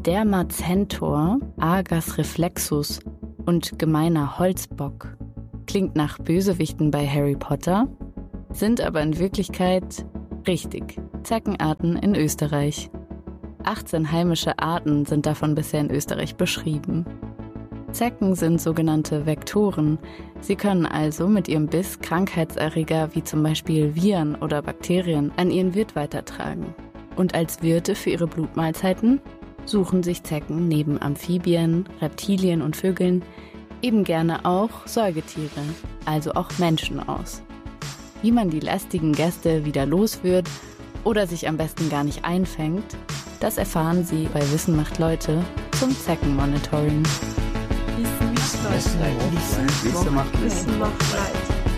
Dermacentor, Agas reflexus und gemeiner Holzbock klingt nach Bösewichten bei Harry Potter, sind aber in Wirklichkeit richtig Zeckenarten in Österreich. 18 heimische Arten sind davon bisher in Österreich beschrieben. Zecken sind sogenannte Vektoren. Sie können also mit ihrem Biss Krankheitserreger wie zum Beispiel Viren oder Bakterien an ihren Wirt weitertragen. Und als Wirte für ihre Blutmahlzeiten suchen sich Zecken neben Amphibien, Reptilien und Vögeln eben gerne auch Säugetiere, also auch Menschen aus. Wie man die lästigen Gäste wieder los wird oder sich am besten gar nicht einfängt, das erfahren Sie bei Wissen macht Leute zum Zeckenmonitoring. Wissen macht Leid.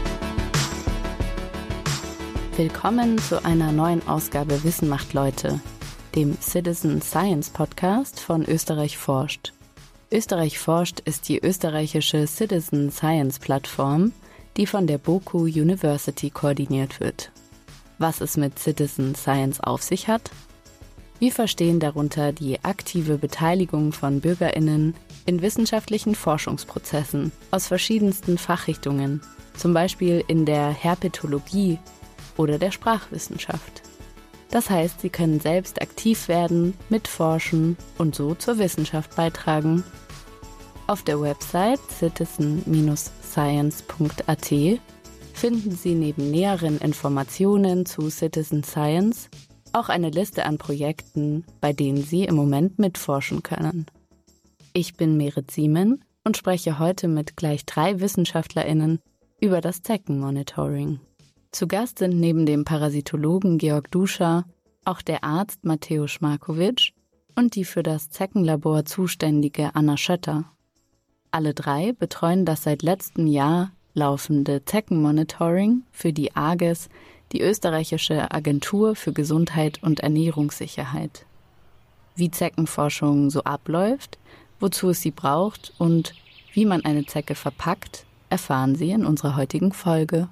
Willkommen zu einer neuen Ausgabe Wissen macht Leute, dem Citizen Science Podcast von Österreich forscht. Österreich forscht ist die österreichische Citizen Science Plattform, die von der BOKU University koordiniert wird. Was es mit Citizen Science auf sich hat? Wir verstehen darunter die aktive Beteiligung von BürgerInnen in wissenschaftlichen Forschungsprozessen aus verschiedensten Fachrichtungen, zum Beispiel in der Herpetologie oder der Sprachwissenschaft. Das heißt, sie können selbst aktiv werden, mitforschen und so zur Wissenschaft beitragen. Auf der Website citizen-science.at finden Sie neben näheren Informationen zu Citizen Science auch eine Liste an Projekten, bei denen Sie im Moment mitforschen können. Ich bin Merit Siemen und spreche heute mit gleich 3 WissenschaftlerInnen über das Zeckenmonitoring. Zu Gast sind neben dem Parasitologen Georg Duscher auch der Arzt Mateusz Markowitsch und die für das Zeckenlabor zuständige Anna Schötter. Alle 3 betreuen das seit letztem Jahr laufende Zeckenmonitoring für die AGES, die österreichische Agentur für Gesundheit und Ernährungssicherheit. Wie Zeckenforschung so abläuft, wozu es sie braucht und wie man eine Zecke verpackt, erfahren Sie in unserer heutigen Folge.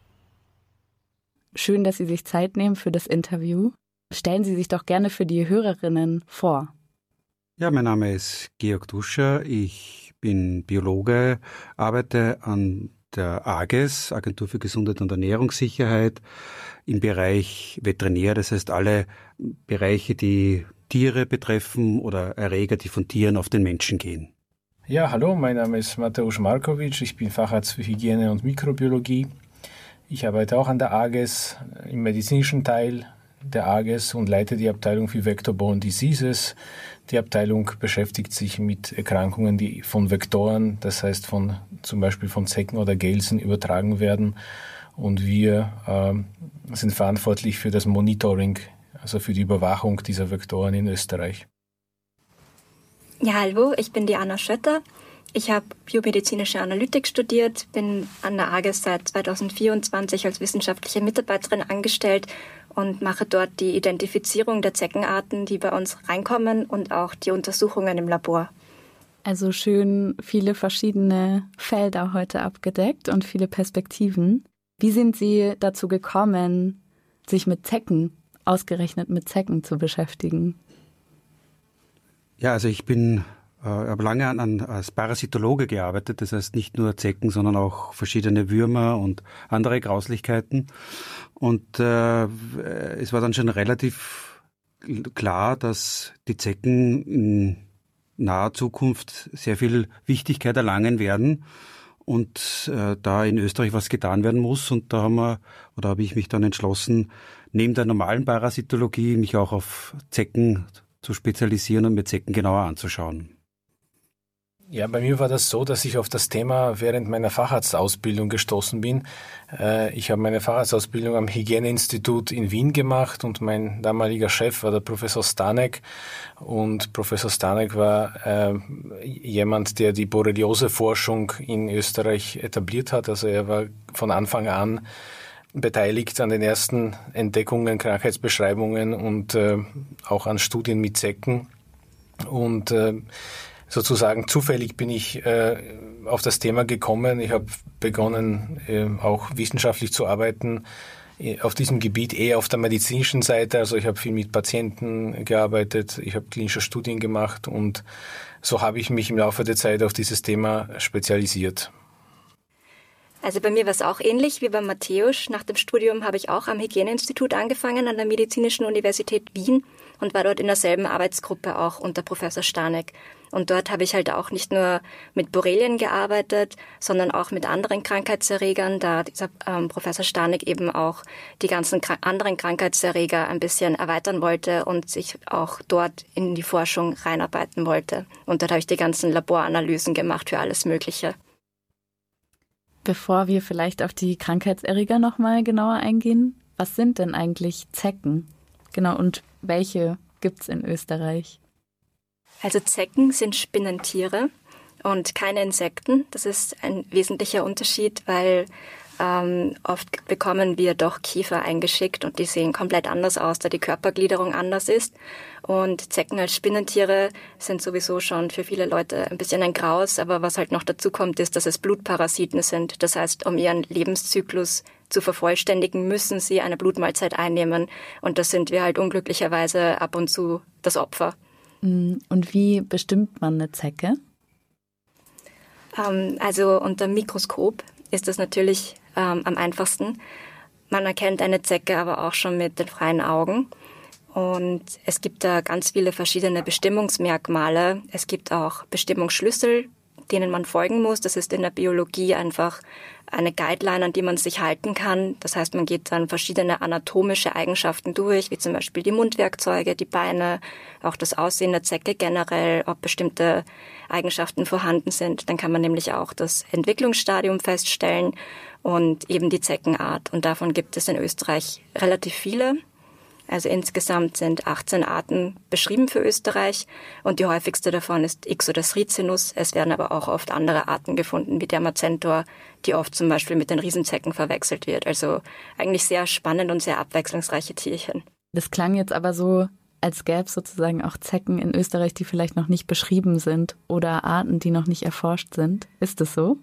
Schön, dass Sie sich Zeit nehmen für das Interview. Stellen Sie sich doch gerne für die Hörerinnen vor. Ja, mein Name ist Georg Duscher. Ich bin Biologe, arbeite an der AGES, Agentur für Gesundheit und Ernährungssicherheit, im Bereich Veterinär, das heißt alle Bereiche, die Tiere betreffen oder Erreger, die von Tieren auf den Menschen gehen. Ja, hallo, mein Name ist Mateusz Markowitsch, ich bin Facharzt für Hygiene und Mikrobiologie. Ich arbeite auch an der AGES, im medizinischen Teil der AGES und leite die Abteilung für Vector-Borne Diseases. Die Abteilung beschäftigt sich mit Erkrankungen, die von Vektoren, das heißt zum Beispiel von Zecken oder Gelsen übertragen werden. Und wir sind verantwortlich für das Monitoring, also für die Überwachung dieser Vektoren in Österreich. Ja, hallo, ich bin die Anna Schötter. Ich habe biomedizinische Analytik studiert, bin an der AGES seit 2024 als wissenschaftliche Mitarbeiterin angestellt und mache dort die Identifizierung der Zeckenarten, die bei uns reinkommen und auch die Untersuchungen im Labor. Also schön viele verschiedene Felder heute abgedeckt und viele Perspektiven. Wie sind Sie dazu gekommen, sich ausgerechnet mit Zecken zu beschäftigen? Ja, also ich habe lange als Parasitologe gearbeitet, das heißt nicht nur Zecken, sondern auch verschiedene Würmer und andere Grauslichkeiten. Und es war dann schon relativ klar, dass die Zecken in naher Zukunft sehr viel Wichtigkeit erlangen werden und da in Österreich was getan werden muss. Und da habe ich mich dann entschlossen, neben der normalen Parasitologie mich auch auf Zecken zu spezialisieren und mir Zecken genauer anzuschauen. Ja, bei mir war das so, dass ich auf das Thema während meiner Facharztausbildung gestoßen bin. Ich habe meine Facharztausbildung am Hygieneinstitut in Wien gemacht und mein damaliger Chef war der Professor Stanek. Und Professor Stanek war jemand, der die Borreliose-Forschung in Österreich etabliert hat. Also er war von Anfang an beteiligt an den ersten Entdeckungen, Krankheitsbeschreibungen und auch an Studien mit Zecken. Und sozusagen zufällig bin ich auf das Thema gekommen. Ich habe begonnen, auch wissenschaftlich zu arbeiten auf diesem Gebiet eher auf der medizinischen Seite. Also ich habe viel mit Patienten gearbeitet, ich habe klinische Studien gemacht und so habe ich mich im Laufe der Zeit auf dieses Thema spezialisiert. Also bei mir war es auch ähnlich wie bei Matthäus. Nach dem Studium habe ich auch am Hygieneinstitut angefangen an der Medizinischen Universität Wien und war dort in derselben Arbeitsgruppe auch unter Professor Stanek. Und dort habe ich halt auch nicht nur mit Borrelien gearbeitet, sondern auch mit anderen Krankheitserregern, da dieser Professor Stanek eben auch die ganzen anderen Krankheitserreger ein bisschen erweitern wollte und sich auch dort in die Forschung reinarbeiten wollte. Und dort habe ich die ganzen Laboranalysen gemacht für alles Mögliche. Bevor wir vielleicht auf die Krankheitserreger nochmal genauer eingehen, was sind denn eigentlich Zecken? Genau, und welche gibt's in Österreich? Also Zecken sind Spinnentiere und keine Insekten. Das ist ein wesentlicher Unterschied, weil oft bekommen wir doch Kiefer eingeschickt und die sehen komplett anders aus, da die Körpergliederung anders ist. Und Zecken als Spinnentiere sind sowieso schon für viele Leute ein bisschen ein Graus, aber was halt noch dazu kommt, ist, dass es Blutparasiten sind. Das heißt, um ihren Lebenszyklus zu vervollständigen, müssen sie eine Blutmahlzeit einnehmen und das sind wir halt unglücklicherweise ab und zu das Opfer. Und wie bestimmt man eine Zecke? Also unter dem Mikroskop ist das natürlich am einfachsten. Man erkennt eine Zecke aber auch schon mit den freien Augen. Und es gibt da ganz viele verschiedene Bestimmungsmerkmale. Es gibt auch Bestimmungsschlüssel, denen man folgen muss. Das ist in der Biologie einfach eine Guideline, an die man sich halten kann. Das heißt, man geht dann verschiedene anatomische Eigenschaften durch, wie zum Beispiel die Mundwerkzeuge, die Beine, auch das Aussehen der Zecke generell, ob bestimmte Eigenschaften vorhanden sind. Dann kann man nämlich auch das Entwicklungsstadium feststellen und eben die Zeckenart. Und davon gibt es in Österreich relativ viele. Also insgesamt sind 18 Arten beschrieben für Österreich und die häufigste davon ist Ixodes ricinus. Es werden aber auch oft andere Arten gefunden, wie Dermacentor, die oft zum Beispiel mit den Riesenzecken verwechselt wird. Also eigentlich sehr spannend und sehr abwechslungsreiche Tierchen. Das klang jetzt aber so, als gäbe es sozusagen auch Zecken in Österreich, die vielleicht noch nicht beschrieben sind oder Arten, die noch nicht erforscht sind. Ist das so?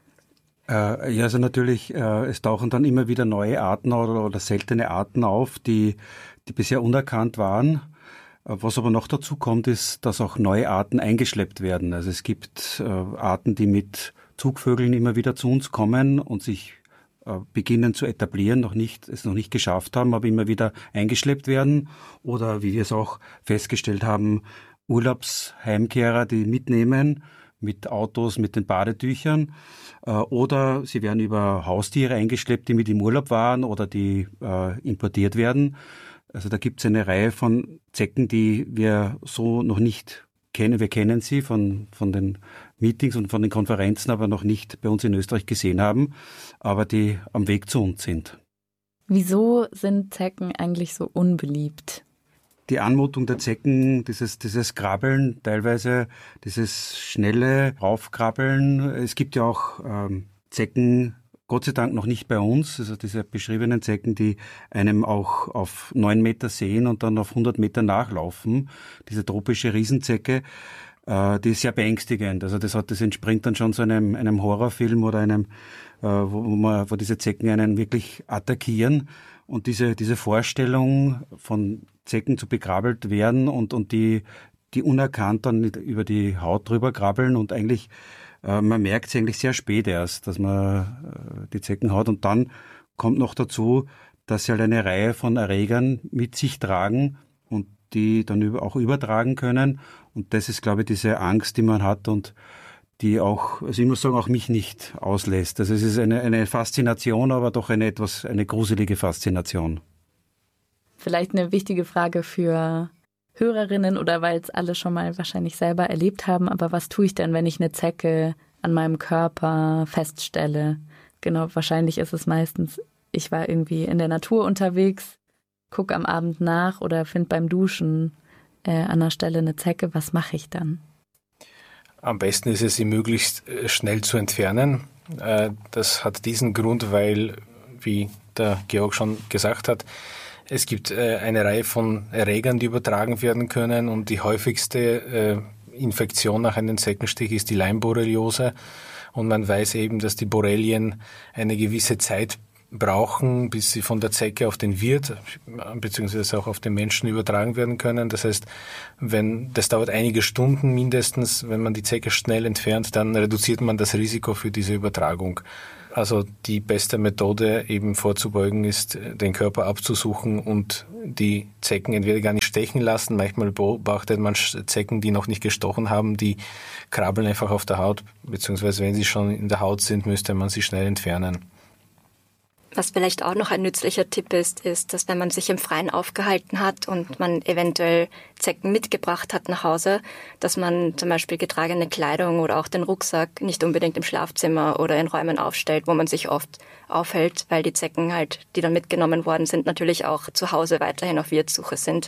Ja, also natürlich, es tauchen dann immer wieder neue Arten oder seltene Arten auf, die bisher unerkannt waren. Was aber noch dazu kommt, ist, dass auch neue Arten eingeschleppt werden. Also es gibt Arten, die mit Zugvögeln immer wieder zu uns kommen und sich beginnen zu etablieren, es noch nicht geschafft haben, aber immer wieder eingeschleppt werden. Oder wie wir es auch festgestellt haben, Urlaubsheimkehrer, die mitnehmen mit Autos, mit den Badetüchern. Oder sie werden über Haustiere eingeschleppt, die mit im Urlaub waren oder die importiert werden. Also da gibt es eine Reihe von Zecken, die wir so noch nicht kennen. Wir kennen sie von den Meetings und von den Konferenzen, aber noch nicht bei uns in Österreich gesehen haben, aber die am Weg zu uns sind. Wieso sind Zecken eigentlich so unbeliebt? Die Anmutung der Zecken, dieses Krabbeln, teilweise dieses schnelle Raufkrabbeln. Es gibt ja auch Zecken, Gott sei Dank noch nicht bei uns, also diese beschriebenen Zecken, die einem auch auf 9 Meter sehen und dann auf 100 Meter nachlaufen. Diese tropische Riesenzecke, die ist sehr beängstigend. Also das entspringt dann schon so einem Horrorfilm oder wo diese Zecken einen wirklich attackieren. Und diese Vorstellung von Zecken zu begrabbelt werden und die unerkannt dann über die Haut drüber krabbeln und eigentlich, man merkt es eigentlich sehr spät erst, dass man die Zecken hat. Und dann kommt noch dazu, dass sie halt eine Reihe von Erregern mit sich tragen und die dann auch übertragen können. Und das ist, glaube ich, diese Angst, die man hat und die auch, also ich muss sagen, auch mich nicht auslässt. Also es ist eine Faszination, aber doch eine gruselige Faszination. Vielleicht eine wichtige Frage für Hörerinnen oder weil es alle schon mal wahrscheinlich selber erlebt haben, aber was tue ich denn, wenn ich eine Zecke an meinem Körper feststelle? Genau, wahrscheinlich ist es meistens, ich war irgendwie in der Natur unterwegs, gucke am Abend nach oder finde beim Duschen an der Stelle eine Zecke. Was mache ich dann? Am besten ist es, sie möglichst schnell zu entfernen. Das hat diesen Grund, weil, wie der Georg schon gesagt hat, es gibt eine Reihe von Erregern, die übertragen werden können und die häufigste Infektion nach einem Zeckenstich ist die Leimborreliose und man weiß eben, dass die Borrelien eine gewisse Zeit brauchen, bis sie von der Zecke auf den Wirt beziehungsweise auch auf den Menschen übertragen werden können. Das heißt, das dauert einige Stunden mindestens. Wenn man die Zecke schnell entfernt, dann reduziert man das Risiko für diese Übertragung. Also die beste Methode eben vorzubeugen ist, den Körper abzusuchen und die Zecken entweder gar nicht stechen lassen. Manchmal beobachtet man Zecken, die noch nicht gestochen haben, die krabbeln einfach auf der Haut, beziehungsweise wenn sie schon in der Haut sind, müsste man sie schnell entfernen. Was vielleicht auch noch ein nützlicher Tipp ist, dass wenn man sich im Freien aufgehalten hat und man eventuell Zecken mitgebracht hat nach Hause, dass man zum Beispiel getragene Kleidung oder auch den Rucksack nicht unbedingt im Schlafzimmer oder in Räumen aufstellt, wo man sich oft aufhält, weil die Zecken halt, die dann mitgenommen worden sind, natürlich auch zu Hause weiterhin auf Wirtssuche sind.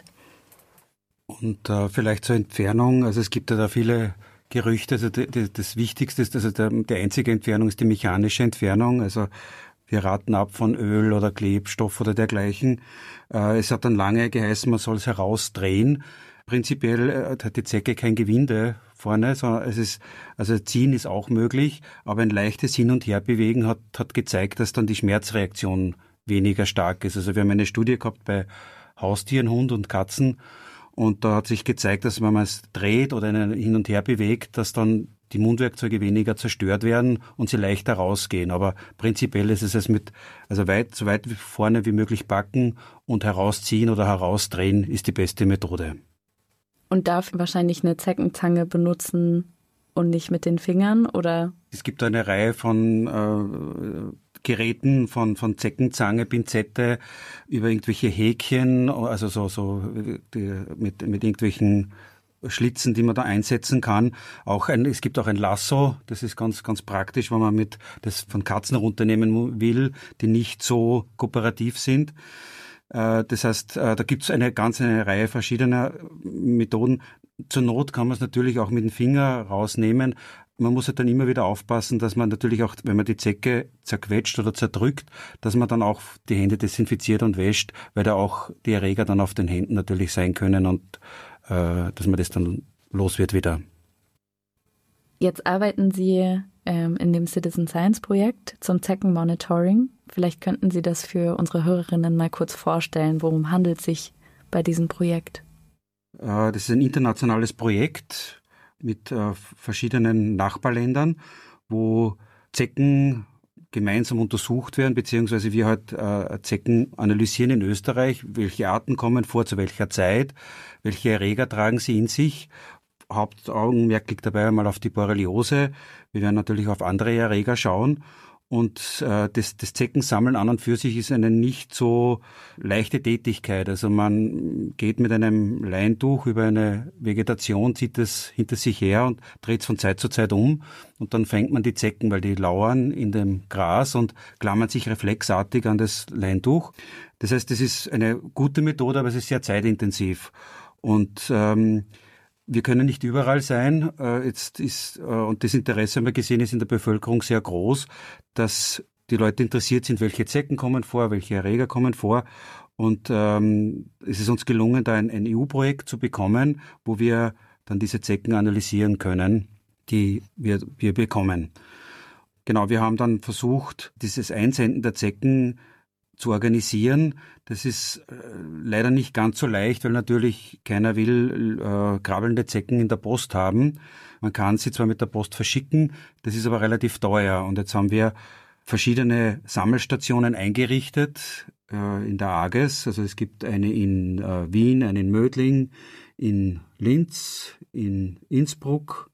Und vielleicht zur Entfernung, also es gibt ja da viele Gerüchte, also das Wichtigste ist, also die einzige Entfernung ist die mechanische Entfernung, also wir raten ab von Öl oder Klebstoff oder dergleichen. Es hat dann lange geheißen, man soll es herausdrehen. Prinzipiell hat die Zecke kein Gewinde vorne, sondern ziehen ist auch möglich, aber ein leichtes Hin- und Herbewegen hat gezeigt, dass dann die Schmerzreaktion weniger stark ist. Also wir haben eine Studie gehabt bei Haustieren, Hund und Katzen, und da hat sich gezeigt, dass wenn man es dreht oder hin und her bewegt, dass dann die Mundwerkzeuge weniger zerstört werden und sie leichter rausgehen. Aber prinzipiell ist es so weit vorne wie möglich backen und herausziehen oder herausdrehen ist die beste Methode. Und darf wahrscheinlich eine Zeckenzange benutzen und nicht mit den Fingern, oder? Es gibt eine Reihe von Geräten, von Zeckenzange, Pinzette, über irgendwelche Häkchen, also mit irgendwelchen Schlitzen, die man da einsetzen kann. Es gibt auch ein Lasso, das ist ganz, ganz praktisch, wenn man das von Katzen runternehmen will, die nicht so kooperativ sind. Das heißt, da gibt es eine Reihe verschiedener Methoden. Zur Not kann man es natürlich auch mit dem Finger rausnehmen. Man muss halt dann immer wieder aufpassen, dass man natürlich auch, wenn man die Zecke zerquetscht oder zerdrückt, dass man dann auch die Hände desinfiziert und wäscht, weil da auch die Erreger dann auf den Händen natürlich sein können und dass man das dann los wird wieder. Jetzt arbeiten Sie in dem Citizen Science Projekt zum Zeckenmonitoring. Vielleicht könnten Sie das für unsere Hörerinnen mal kurz vorstellen. Worum handelt es sich bei diesem Projekt? Das ist ein internationales Projekt mit verschiedenen Nachbarländern, wo Zecken gemeinsam untersucht werden, beziehungsweise wir halt Zecken analysieren in Österreich, welche Arten kommen vor, zu welcher Zeit, welche Erreger tragen sie in sich. Hauptaugenmerk liegt dabei einmal auf die Borreliose. Wir werden natürlich auf andere Erreger schauen. Und das Zeckensammeln an und für sich ist eine nicht so leichte Tätigkeit. Also man geht mit einem Leintuch über eine Vegetation, zieht es hinter sich her und dreht es von Zeit zu Zeit um. Und dann fängt man die Zecken, weil die lauern in dem Gras und klammern sich reflexartig an das Leintuch. Das heißt, das ist eine gute Methode, aber es ist sehr zeitintensiv. Und wir können nicht überall sein. Und das Interesse, haben wir gesehen, ist in der Bevölkerung sehr groß, dass die Leute interessiert sind, welche Zecken kommen vor, welche Erreger kommen vor. Und es ist uns gelungen, da ein EU-Projekt zu bekommen, wo wir dann diese Zecken analysieren können, die wir bekommen. Genau, wir haben dann versucht, dieses Einsenden der Zecken zu organisieren. Das ist leider nicht ganz so leicht, weil natürlich keiner will krabbelnde Zecken in der Post haben. Man kann sie zwar mit der Post verschicken, das ist aber relativ teuer. Und jetzt haben wir verschiedene Sammelstationen eingerichtet in der AGES. Also es gibt eine in Wien, eine in Mödling, in Linz, in Innsbruck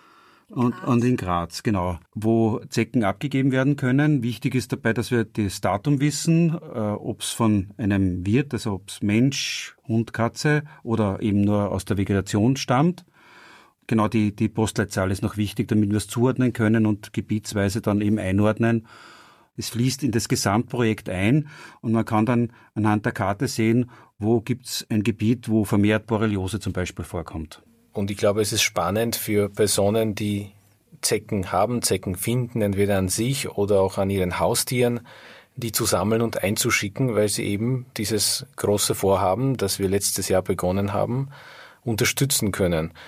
und in Graz, genau, wo Zecken abgegeben werden können. Wichtig ist dabei, dass wir das Datum wissen, ob es von einem Wirt, also ob es Mensch, Hund, Katze oder eben nur aus der Vegetation stammt. Genau, die Postleitzahl ist noch wichtig, damit wir es zuordnen können und gebietsweise dann eben einordnen. Es fließt in das Gesamtprojekt ein und man kann dann anhand der Karte sehen, wo gibt es ein Gebiet, wo vermehrt Borreliose zum Beispiel vorkommt. Und ich glaube, es ist spannend für Personen, die Zecken haben, Zecken finden, entweder an sich oder auch an ihren Haustieren, die zu sammeln und einzuschicken, weil sie eben dieses große Vorhaben, das wir letztes Jahr begonnen haben, unterstützen können.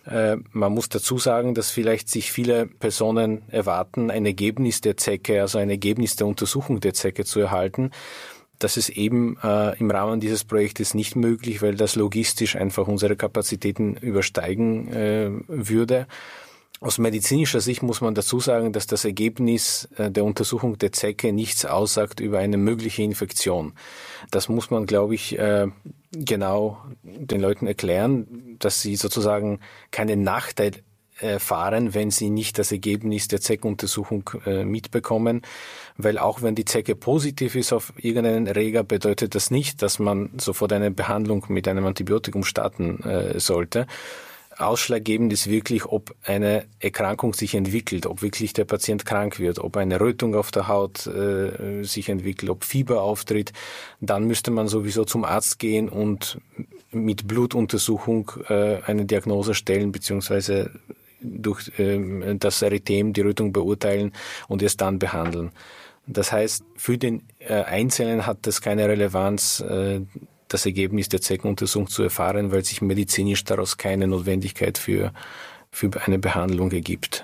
Man muss dazu sagen, dass vielleicht sich viele Personen erwarten, ein Ergebnis der Zecke, also ein Ergebnis der Untersuchung der Zecke zu erhalten. Das ist eben im Rahmen dieses Projektes nicht möglich, weil das logistisch einfach unsere Kapazitäten übersteigen würde. Aus medizinischer Sicht muss man dazu sagen, dass das Ergebnis der Untersuchung der Zecke nichts aussagt über eine mögliche Infektion. Das muss man, glaube ich, genau den Leuten erklären, dass sie sozusagen keinen Nachteil erfahren, wenn sie nicht das Ergebnis der Zeckenuntersuchung mitbekommen, weil auch wenn die Zecke positiv ist auf irgendeinen Erreger, bedeutet das nicht, dass man sofort eine Behandlung mit einem Antibiotikum starten sollte. Ausschlaggebend ist wirklich, ob eine Erkrankung sich entwickelt, ob wirklich der Patient krank wird, ob eine Rötung auf der Haut sich entwickelt, ob Fieber auftritt. Dann müsste man sowieso zum Arzt gehen und mit Blutuntersuchung eine Diagnose stellen, beziehungsweise durch das Erythem die Rötung beurteilen und es dann behandeln. Das heißt, für den Einzelnen hat das keine Relevanz, das Ergebnis der Zeckenuntersuchung zu erfahren, weil sich medizinisch daraus keine Notwendigkeit für eine Behandlung ergibt.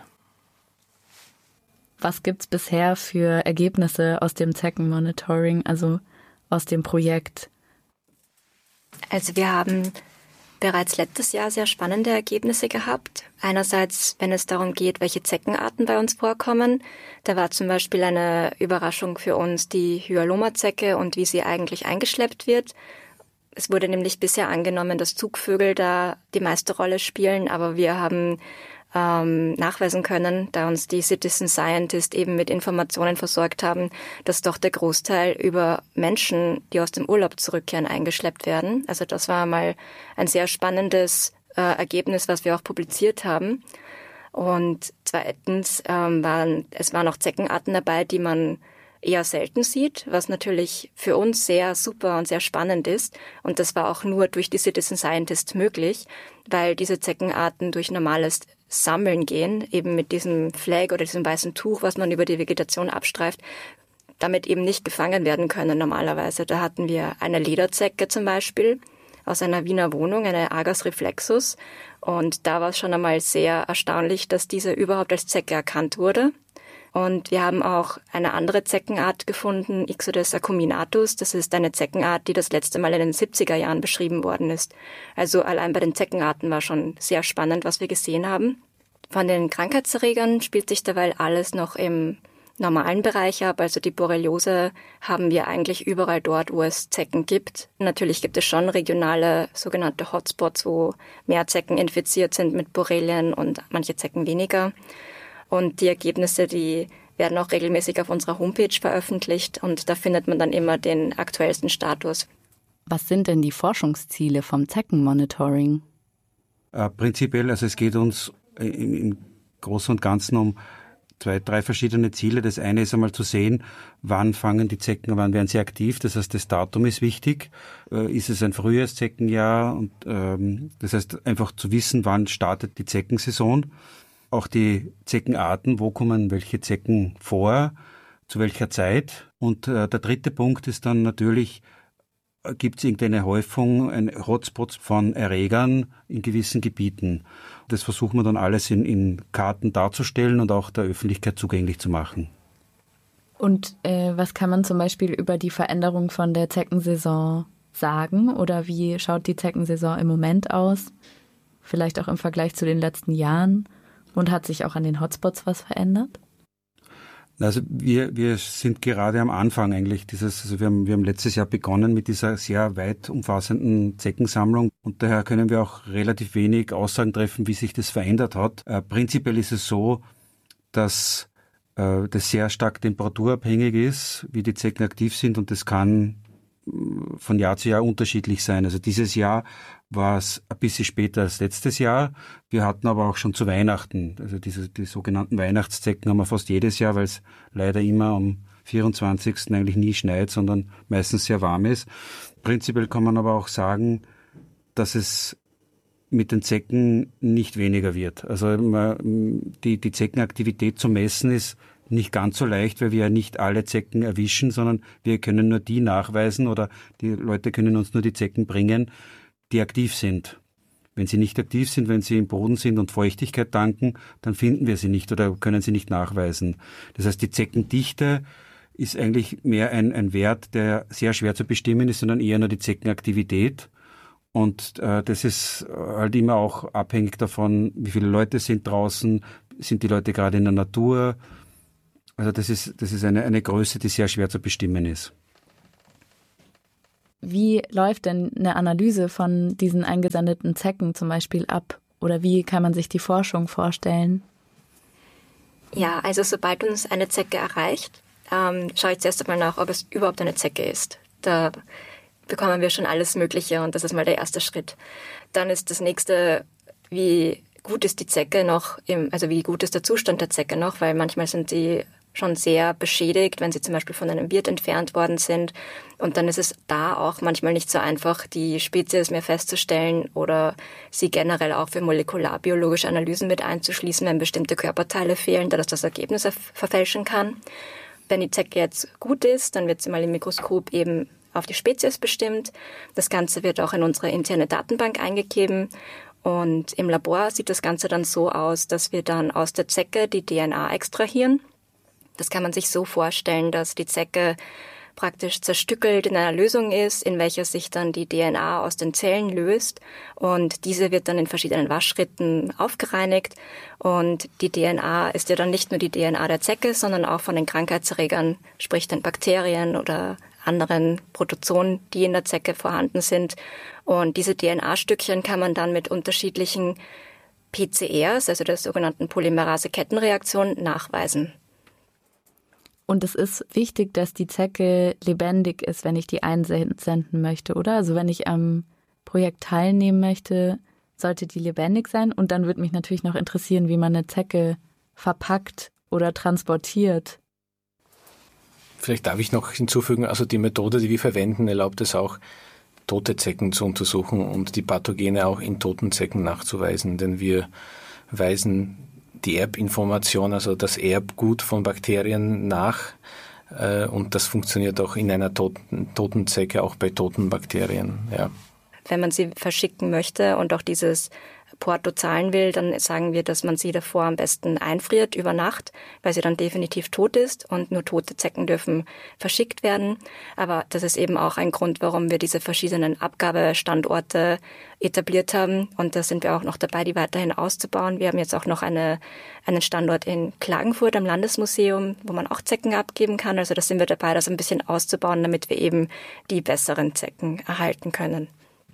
Was gibt's bisher für Ergebnisse aus dem Zeckenmonitoring, also aus dem Projekt? Also wir haben bereits letztes Jahr sehr spannende Ergebnisse gehabt. Einerseits, wenn es darum geht, welche Zeckenarten bei uns vorkommen. Da war zum Beispiel eine Überraschung für uns die Hyaloma-Zecke und wie sie eigentlich eingeschleppt wird. Es wurde nämlich bisher angenommen, dass Zugvögel da die meiste Rolle spielen, aber wir haben nachweisen können, da uns die Citizen Scientists eben mit Informationen versorgt haben, dass doch der Großteil über Menschen, die aus dem Urlaub zurückkehren, eingeschleppt werden. Also das war mal ein sehr spannendes Ergebnis, was wir auch publiziert haben. Und zweitens waren auch Zeckenarten dabei, die man eher selten sieht, was natürlich für uns sehr super und sehr spannend ist. Und das war auch nur durch die Citizen Scientists möglich, weil diese Zeckenarten durch normales Sammeln gehen, eben mit diesem Flag oder diesem weißen Tuch, was man über die Vegetation abstreift, damit eben nicht gefangen werden können normalerweise. Da hatten wir eine Lederzecke zum Beispiel aus einer Wiener Wohnung, eine Agas reflexus. Und da war es schon einmal sehr erstaunlich, dass diese überhaupt als Zecke erkannt wurde. Und wir haben auch eine andere Zeckenart gefunden, Ixodes acuminatus. Das ist eine Zeckenart, die das letzte Mal in den 70er Jahren beschrieben worden ist. Also allein bei den Zeckenarten war schon sehr spannend, was wir gesehen haben. Von den Krankheitserregern spielt sich derweil alles noch im normalen Bereich ab. Also die Borreliose haben wir eigentlich überall dort, wo es Zecken gibt. Natürlich gibt es schon regionale sogenannte Hotspots, wo mehr Zecken infiziert sind mit Borrelien und manche Zecken weniger. Und die Ergebnisse, die werden auch regelmäßig auf unserer Homepage veröffentlicht und da findet man dann immer den aktuellsten Status. Was sind denn die Forschungsziele vom Zeckenmonitoring? Prinzipiell, also es geht uns im Großen und Ganzen um 2-3 verschiedene Ziele. Das eine ist einmal zu sehen, wann fangen die Zecken, wann werden sie aktiv. Das heißt, das Datum ist wichtig. Ist es ein Frühjahrszeckenjahr? Und das heißt, einfach zu wissen, wann startet die Zeckensaison. Auch die Zeckenarten, wo kommen welche Zecken vor, zu welcher Zeit. Und der dritte Punkt ist dann natürlich, gibt es irgendeine Häufung, ein Hotspot von Erregern in gewissen Gebieten. Das versuchen wir dann alles in Karten darzustellen und auch der Öffentlichkeit zugänglich zu machen. Und was kann man zum Beispiel über die Veränderung von der Zeckensaison sagen? Oder wie schaut die Zeckensaison im Moment aus? Vielleicht auch im Vergleich zu den letzten Jahren? Und hat sich auch an den Hotspots was verändert? Also wir sind gerade am Anfang eigentlich also wir haben letztes Jahr begonnen mit dieser sehr weit umfassenden Zeckensammlung und daher können wir auch relativ wenig Aussagen treffen, wie sich das verändert hat. Prinzipiell ist es so, dass das sehr stark temperaturabhängig ist, wie die Zecken aktiv sind und das kann von Jahr zu Jahr unterschiedlich sein. Also dieses Jahr war es ein bisschen später als letztes Jahr. Wir hatten aber auch schon zu Weihnachten, also die sogenannten Weihnachtszecken haben wir fast jedes Jahr, weil es leider immer am 24. eigentlich nie schneit, sondern meistens sehr warm ist. Prinzipiell kann man aber auch sagen, dass es mit den Zecken nicht weniger wird. Also die Zeckenaktivität zu messen ist nicht ganz so leicht, weil wir ja nicht alle Zecken erwischen, sondern wir können nur die nachweisen oder die Leute können uns nur die Zecken bringen, die aktiv sind. Wenn sie nicht aktiv sind, wenn sie im Boden sind und Feuchtigkeit tanken, dann finden wir sie nicht oder können sie nicht nachweisen. Das heißt, die Zeckendichte ist eigentlich mehr ein Wert, der sehr schwer zu bestimmen ist, sondern eher nur die Zeckenaktivität. Und das ist halt immer auch abhängig davon, wie viele Leute sind draußen, sind die Leute gerade in der Natur. Also das ist eine Größe, die sehr schwer zu bestimmen ist. Wie läuft denn eine Analyse von diesen eingesendeten Zecken zum Beispiel ab? Oder wie kann man sich die Forschung vorstellen? Ja, also sobald uns eine Zecke erreicht, schaue ich zuerst einmal nach, ob es überhaupt eine Zecke ist. Da bekommen wir schon alles Mögliche und das ist mal der erste Schritt. Dann ist das nächste, wie gut ist die Zecke noch, also wie gut ist der Zustand der Zecke noch, weil manchmal sind die schon sehr beschädigt, wenn sie zum Beispiel von einem Wirt entfernt worden sind. Und dann ist es da auch manchmal nicht so einfach, die Spezies mehr festzustellen oder sie generell auch für molekularbiologische Analysen mit einzuschließen, wenn bestimmte Körperteile fehlen, da das Ergebnis verfälschen kann. Wenn die Zecke jetzt gut ist, dann wird sie mal im Mikroskop eben auf die Spezies bestimmt. Das Ganze wird auch in unsere interne Datenbank eingegeben. Und im Labor sieht das Ganze dann so aus, dass wir dann aus der Zecke die DNA extrahieren. Das kann man sich so vorstellen, dass die Zecke praktisch zerstückelt in einer Lösung ist, in welcher sich dann die DNA aus den Zellen löst. Und diese wird dann in verschiedenen Waschschritten aufgereinigt. Und die DNA ist ja dann nicht nur die DNA der Zecke, sondern auch von den Krankheitserregern, sprich den Bakterien oder anderen Protozoen, die in der Zecke vorhanden sind. Und diese DNA-Stückchen kann man dann mit unterschiedlichen PCRs, also der sogenannten Polymerase-Kettenreaktion, nachweisen. Und es ist wichtig, dass die Zecke lebendig ist, wenn ich die einsenden möchte, oder? Also wenn ich am Projekt teilnehmen möchte, sollte die lebendig sein. Und dann würde mich natürlich noch interessieren, wie man eine Zecke verpackt oder transportiert. Vielleicht darf ich noch hinzufügen, also die Methode, die wir verwenden, erlaubt es auch, tote Zecken zu untersuchen und die Pathogene auch in toten Zecken nachzuweisen, denn wir weisen die Erbinformation, also das Erbgut von Bakterien nach und das funktioniert auch in einer toten Zecke, auch bei toten Bakterien. Ja. Wenn man sie verschicken möchte und auch dieses Porto zahlen will, dann sagen wir, dass man sie davor am besten einfriert über Nacht, weil sie dann definitiv tot ist und nur tote Zecken dürfen verschickt werden. Aber das ist eben auch ein Grund, warum wir diese verschiedenen Abgabestandorte etabliert haben. Und da sind wir auch noch dabei, die weiterhin auszubauen. Wir haben jetzt auch noch einen Standort in Klagenfurt am Landesmuseum, wo man auch Zecken abgeben kann. Also da sind wir dabei, das ein bisschen auszubauen, damit wir eben die besseren Zecken erhalten können.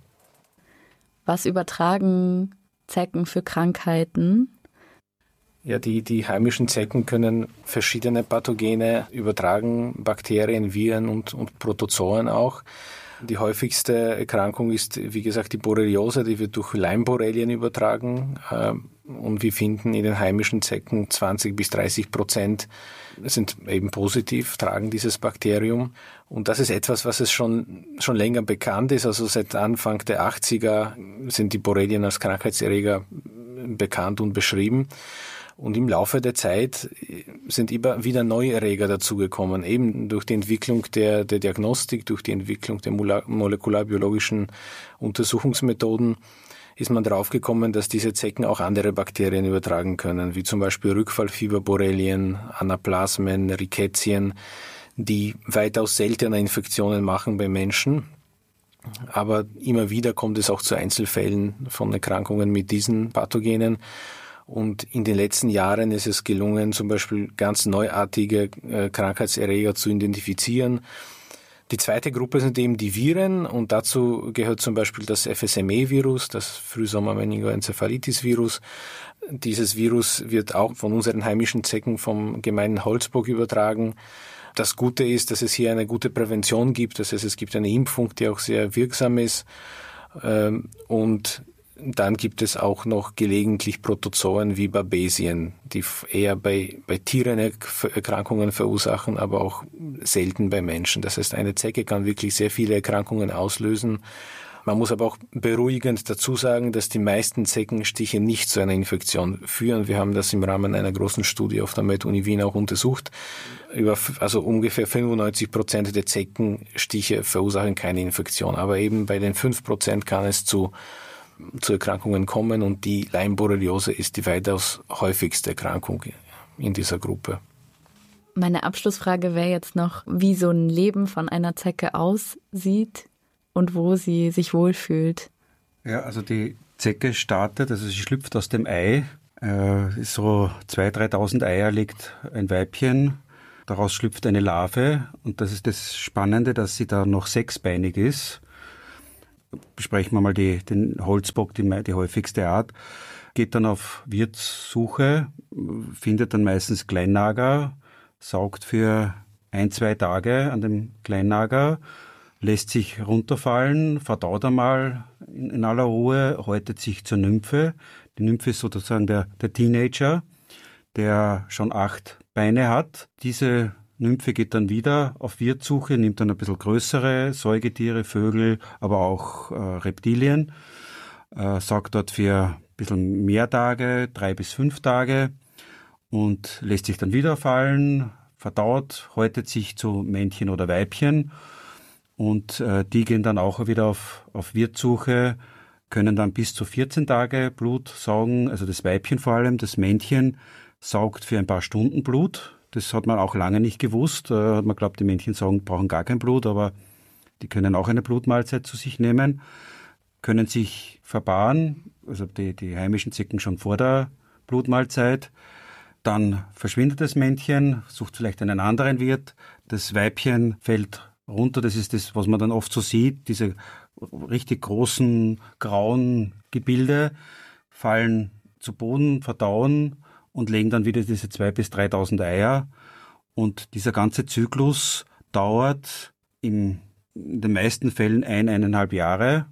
Was übertragen Zecken für Krankheiten? Ja, die heimischen Zecken können verschiedene Pathogene übertragen, Bakterien, Viren und Protozoen auch. Die häufigste Erkrankung ist, wie gesagt, die Borreliose, die wird durch Leimborrelien übertragen. Und wir finden in den heimischen Zecken 20-30% sind eben positiv, tragen dieses Bakterium. Und das ist etwas, was es schon länger bekannt ist. Also seit Anfang der 80er sind die Borrelien als Krankheitserreger bekannt und beschrieben. Und im Laufe der Zeit sind immer wieder neue Erreger dazugekommen, eben durch die Entwicklung der Diagnostik, durch die Entwicklung der molekularbiologischen Untersuchungsmethoden ist man draufgekommen, dass diese Zecken auch andere Bakterien übertragen können, wie zum Beispiel Rückfallfieberborrelien, Anaplasmen, Rickettien, die weitaus seltener Infektionen machen bei Menschen. Aber immer wieder kommt es auch zu Einzelfällen von Erkrankungen mit diesen Pathogenen. Und in den letzten Jahren ist es gelungen, zum Beispiel ganz neuartige Krankheitserreger zu identifizieren. Die zweite Gruppe sind eben die Viren und dazu gehört zum Beispiel das FSME-Virus, das Frühsommer-Meningoencephalitis-Virus. Dieses Virus wird auch von unseren heimischen Zecken vom gemeinen Holzbock übertragen. Das Gute ist, dass es hier eine gute Prävention gibt, das heißt, es gibt eine Impfung, die auch sehr wirksam ist und dann gibt es auch noch gelegentlich Protozoen wie Babesien, die eher bei Tieren Erkrankungen verursachen, aber auch selten bei Menschen. Das heißt, eine Zecke kann wirklich sehr viele Erkrankungen auslösen. Man muss aber auch beruhigend dazu sagen, dass die meisten Zeckenstiche nicht zu einer Infektion führen. Wir haben das im Rahmen einer großen Studie auf der Med-Uni Wien auch untersucht. Also ungefähr 95% der Zeckenstiche verursachen keine Infektion. Aber eben bei den 5% kann es zu zu Erkrankungen kommen und die Lyme-Borreliose ist die weitaus häufigste Erkrankung in dieser Gruppe. Meine Abschlussfrage wäre jetzt noch, wie so ein Leben von einer Zecke aussieht und wo sie sich wohlfühlt. Ja, also die Zecke startet, also sie schlüpft aus dem Ei. So 2.000, 3.000 Eier legt ein Weibchen. Daraus schlüpft eine Larve und das ist das Spannende, dass sie da noch sechsbeinig ist. Besprechen wir mal den Holzbock, die häufigste Art. Geht dann auf Wirtssuche, findet dann meistens Kleinnager, saugt für 1-2 Tage an dem Kleinnager, lässt sich runterfallen, verdaut einmal in aller Ruhe, häutet sich zur Nymphe. Die Nymphe ist sozusagen der Teenager, der schon 8 Beine hat. Diese Nymphe geht dann wieder auf Wirtssuche, nimmt dann ein bisschen größere Säugetiere, Vögel, aber auch Reptilien, saugt dort für ein bisschen mehr Tage, 3 bis 5 Tage und lässt sich dann wieder fallen, verdaut, häutet sich zu Männchen oder Weibchen und die gehen dann auch wieder auf Wirtssuche, können dann bis zu 14 Tage Blut saugen, also das Weibchen vor allem, das Männchen saugt für ein paar Stunden Blut. Das hat man auch lange nicht gewusst. Hat man glaubt, die Männchen brauchen gar kein Blut, aber die können auch eine Blutmahlzeit zu sich nehmen, können sich verpaaren, also die heimischen Zecken schon vor der Blutmahlzeit. Dann verschwindet das Männchen, sucht vielleicht einen anderen Wirt. Das Weibchen fällt runter, das ist das, was man dann oft so sieht, diese richtig großen, grauen Gebilde, fallen zu Boden, verdauen und legen dann wieder diese 2.000 bis 3.000 Eier. Und dieser ganze Zyklus dauert in den meisten Fällen 1,5 Jahre,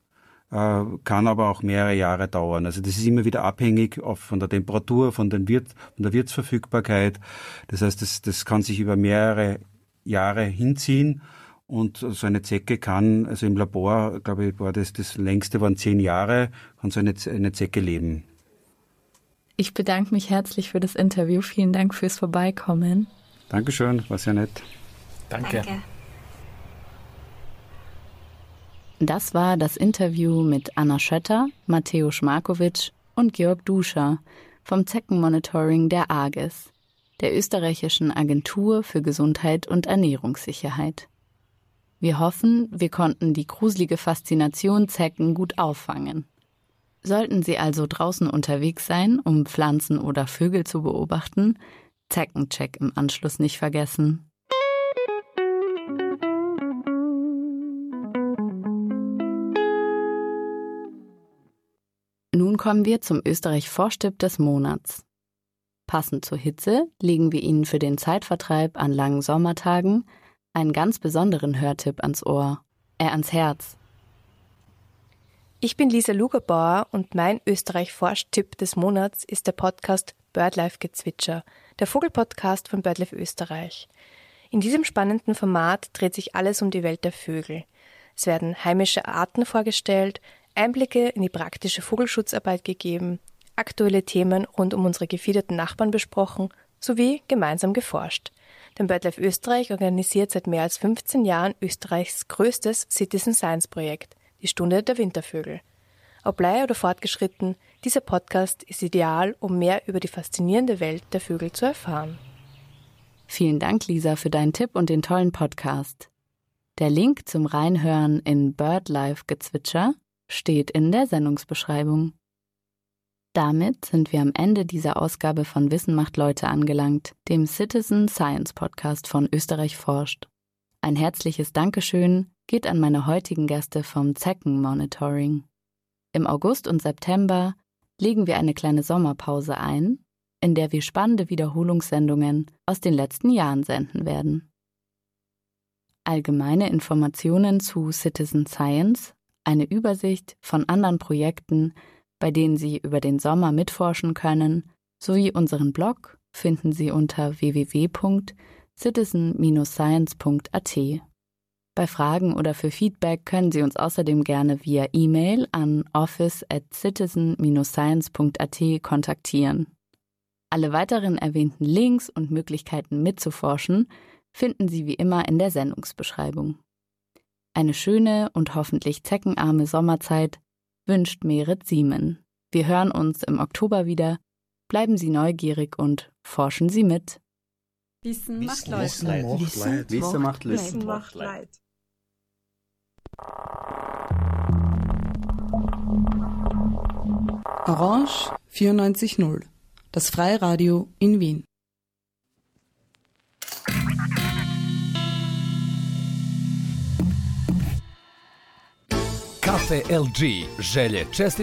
kann aber auch mehrere Jahre dauern. Also das ist immer wieder abhängig von der Temperatur, von der Wirtsverfügbarkeit. Das heißt, das kann sich über mehrere Jahre hinziehen. Und so eine Zecke kann, also im Labor, glaube ich, war das längste waren 10 Jahre, kann so eine Zecke leben. Ich bedanke mich herzlich für das Interview. Vielen Dank fürs Vorbeikommen. Dankeschön, war sehr nett. Danke. Das war das Interview mit Anna Schötter, Mateusz Markowitsch und Georg Duscher vom Zeckenmonitoring der AGES, der österreichischen Agentur für Gesundheit und Ernährungssicherheit. Wir hoffen, wir konnten die gruselige Faszination Zecken gut auffangen. Sollten Sie also draußen unterwegs sein, um Pflanzen oder Vögel zu beobachten, Zeckencheck im Anschluss nicht vergessen. Nun kommen wir zum Österreich-Vorstipp des Monats. Passend zur Hitze legen wir Ihnen für den Zeitvertreib an langen Sommertagen einen ganz besonderen Hörtipp ans Ohr, ans Herz. Ich bin Lisa Lugerbauer und mein Österreich-Forscht-Tipp des Monats ist der Podcast BirdLife-Gezwitscher, der Vogelpodcast von BirdLife Österreich. In diesem spannenden Format dreht sich alles um die Welt der Vögel. Es werden heimische Arten vorgestellt, Einblicke in die praktische Vogelschutzarbeit gegeben, aktuelle Themen rund um unsere gefiederten Nachbarn besprochen sowie gemeinsam geforscht. Denn BirdLife Österreich organisiert seit mehr als 15 Jahren Österreichs größtes Citizen Science Projekt, die Stunde der Wintervögel. Ob Laie oder fortgeschritten, dieser Podcast ist ideal, um mehr über die faszinierende Welt der Vögel zu erfahren. Vielen Dank, Lisa, für deinen Tipp und den tollen Podcast. Der Link zum Reinhören in BirdLife-Gezwitscher steht in der Sendungsbeschreibung. Damit sind wir am Ende dieser Ausgabe von Wissen macht Leute angelangt, dem Citizen Science Podcast von Österreich forscht. Ein herzliches Dankeschön geht an meine heutigen Gäste vom Zeckenmonitoring. Im August und September legen wir eine kleine Sommerpause ein, in der wir spannende Wiederholungssendungen aus den letzten Jahren senden werden. Allgemeine Informationen zu Citizen Science, eine Übersicht von anderen Projekten, bei denen Sie über den Sommer mitforschen können, sowie unseren Blog finden Sie unter www.citizen-science.at. Bei Fragen oder für Feedback können Sie uns außerdem gerne via E-Mail an office@citizen-science.at kontaktieren. Alle weiteren erwähnten Links und Möglichkeiten mitzuforschen finden Sie wie immer in der Sendungsbeschreibung. Eine schöne und hoffentlich zeckenarme Sommerzeit wünscht Merit Siemen. Wir hören uns im Oktober wieder. Bleiben Sie neugierig und forschen Sie mit. Wissen macht Leid. Wissen macht Leid. Orange 94.0, das Freiradio in Wien. Kafe LG, želje, čestice